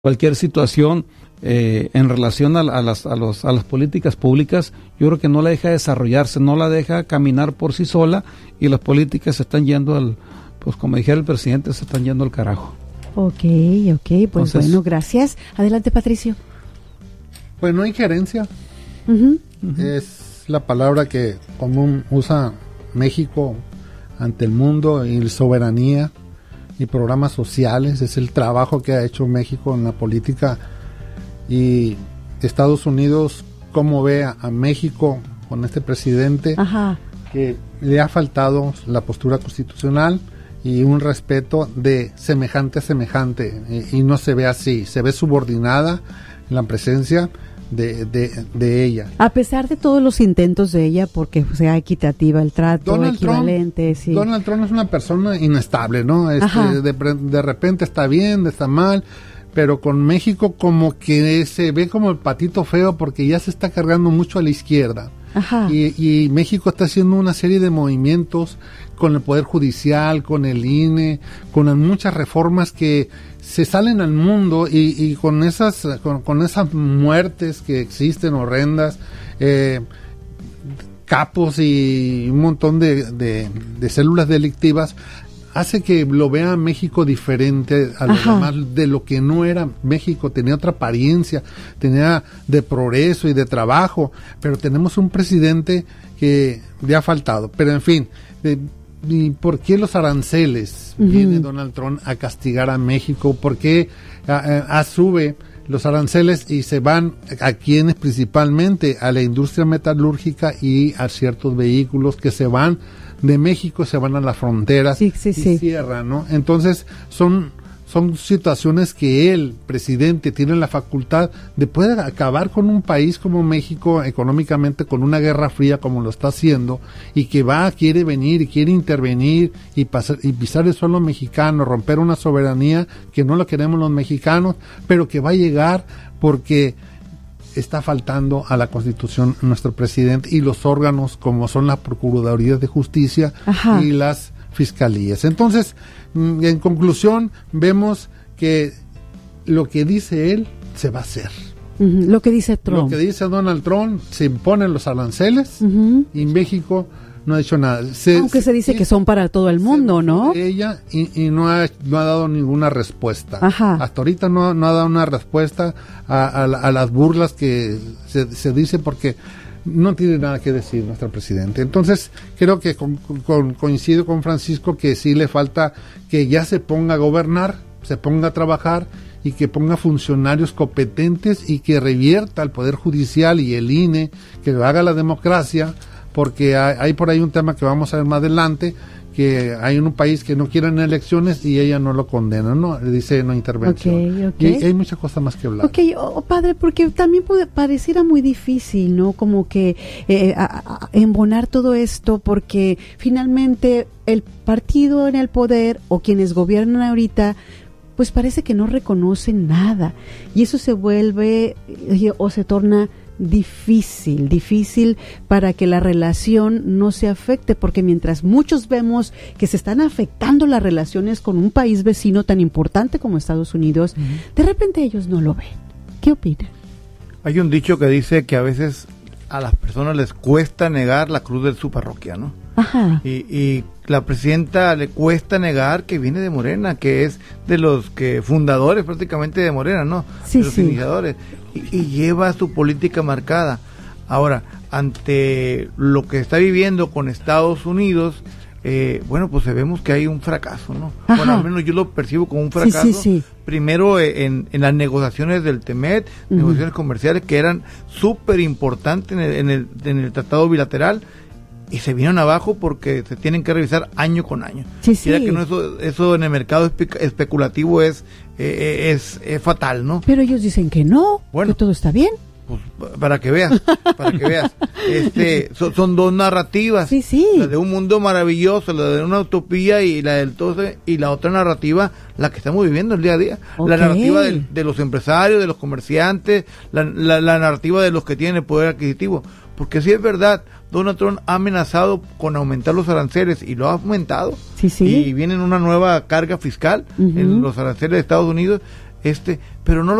cualquier situación en relación a las políticas públicas, yo creo que no la deja desarrollarse, no la deja caminar por sí sola, y las políticas se están yendo pues como dijera el presidente, se están yendo al carajo. Ok, pues entonces, bueno, gracias. Adelante, Patricio. Pues no hay gerencia. Es la palabra que común usa México ante el mundo, y soberanía y programas sociales, es el trabajo que ha hecho México en la política. Y Estados Unidos, ¿cómo ve a México con este presidente? Ajá. Que le ha faltado la postura constitucional y un respeto de semejante a semejante, y no se ve así, se ve subordinada en la presencia de ella. A pesar de todos los intentos de ella porque sea equitativa el trato, equivalente. Sí. Donald Trump es una persona inestable, ¿no? De repente está bien, está mal, pero con México como que se ve como el patito feo porque ya se está cargando mucho a la izquierda. Ajá. Y México está haciendo una serie de movimientos con el Poder Judicial, con el INE, con muchas reformas que se salen al mundo, y con esas muertes que existen horrendas, capos y un montón de células delictivas, hace que lo vea México diferente a lo demás, de lo que no era México. Tenía otra apariencia, tenía de progreso y de trabajo, pero tenemos un presidente que le ha faltado. Pero en fin, ¿y por qué los aranceles? Viene Donald Trump a castigar a México. ¿Por qué sube los aranceles y se van a quienes? Principalmente a la industria metalúrgica y a ciertos vehículos que se van de México, se van a las fronteras y cierran, ¿no? Entonces son situaciones que el presidente tiene la facultad de poder acabar con un país como México económicamente, con una guerra fría como lo está haciendo, y que quiere venir y quiere intervenir y pisar el suelo mexicano, romper una soberanía que no la queremos los mexicanos, pero que va a llegar porque está faltando a la Constitución nuestro presidente y los órganos como son las Procuradurías de Justicia y las Fiscalías. Entonces, en conclusión, vemos que lo que dice él se va a hacer. Lo que dice Trump. Lo que dice Donald Trump, se imponen los aranceles, y México no ha hecho nada. Aunque se dice que son para todo el mundo, ¿no? Ella y no ha dado ninguna respuesta. Hasta ahorita no ha dado una respuesta a las burlas que se dice, porque no tiene nada que decir nuestro presidente. Entonces, creo que coincido con Francisco que sí le falta que ya se ponga a gobernar, se ponga a trabajar, y que ponga funcionarios competentes, y que revierta el Poder Judicial y el INE, que haga la democracia, porque hay por ahí un tema que vamos a ver más adelante, que hay un país que no quieren elecciones y ella no lo condena, ¿no? Le dice no intervención. Y hay muchas cosas más que hablar. Padre, porque también pareciera muy difícil, ¿no? Como que embonar todo esto, porque finalmente el partido en el poder o quienes gobiernan ahorita, pues parece que no reconocen nada, y eso se vuelve o se torna difícil para que la relación no se afecte, porque mientras muchos vemos que se están afectando las relaciones con un país vecino tan importante como Estados Unidos, de repente ellos no lo ven. ¿Qué opinan? Hay un dicho que dice que a veces a las personas les cuesta negar la cruz de su parroquia, ¿no? Y la presidenta le cuesta negar que viene de Morena, que es de los fundadores prácticamente de Morena, ¿no? De los iniciadores, y lleva su política marcada. Ahora, ante lo que está viviendo con Estados Unidos, pues vemos que hay un fracaso, ¿no? Bueno, al menos yo lo percibo como un fracaso. Primero en las negociaciones del TEMEC, negociaciones comerciales que eran súper importantes en el tratado bilateral, y se vinieron abajo porque se tienen que revisar año con año. Mira que no, eso en el mercado especulativo es fatal, ¿no? Pero ellos dicen que no, que todo está bien. Pues para que veas. Son dos narrativas. La de un mundo maravilloso, la de una utopía, y la del todo, y la otra narrativa, la que estamos viviendo el día a día. La narrativa de los empresarios, de los comerciantes, la narrativa de los que tienen el poder adquisitivo. Porque sí es verdad, Donald Trump ha amenazado con aumentar los aranceles, y lo ha aumentado. Y viene una nueva carga fiscal en los aranceles de Estados Unidos, pero no lo